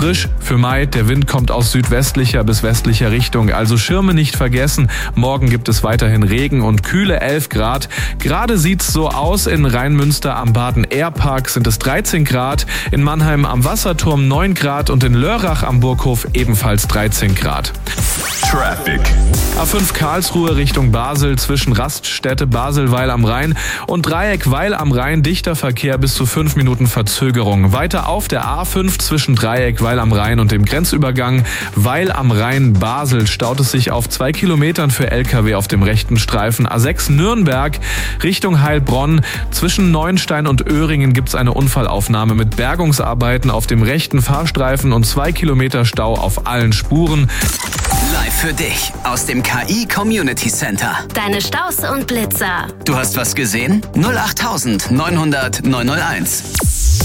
Frisch für Mai, der Wind kommt aus südwestlicher bis westlicher Richtung, also Schirme nicht vergessen. Morgen gibt es weiterhin Regen und kühle 11 Grad. Gerade sieht's so aus, in Rheinmünster am Baden-Air-Park sind es 13 Grad, in Mannheim am Wasserturm 9 Grad und in Lörrach am Burghof ebenfalls 13 Grad. Traffic. A5 Karlsruhe Richtung Basel zwischen Raststätte Basel-Weil am Rhein und Dreieck Weil am Rhein dichter Verkehr bis zu 5 Minuten Verzögerung. Weiter auf der A5 zwischen Dreieck Weil am Rhein und dem Grenzübergang Weil am Rhein Basel staut es sich auf 2 Kilometern für LKW auf dem rechten Streifen. A6 Nürnberg Richtung Heilbronn zwischen Neuenstein und Öhringen gibt es eine Unfallaufnahme mit Bergungsarbeiten auf dem rechten Fahrstreifen und 2 Kilometer Stau auf allen Spuren. Live für dich aus dem KI Community Center. Deine Staus und Blitzer. Du hast was gesehen? 08900 901.